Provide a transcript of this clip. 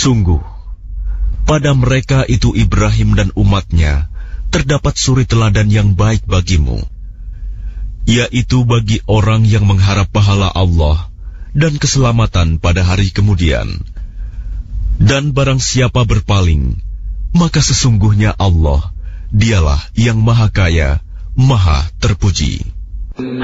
Sungguh, pada mereka itu Ibrahim dan umatnya terdapat suri teladan yang baik bagimu, yaitu bagi orang yang mengharap pahala Allah dan keselamatan pada hari kemudian. Dan barang siapa berpaling, maka sesungguhnya Allah, dialah yang maha kaya, maha terpuji.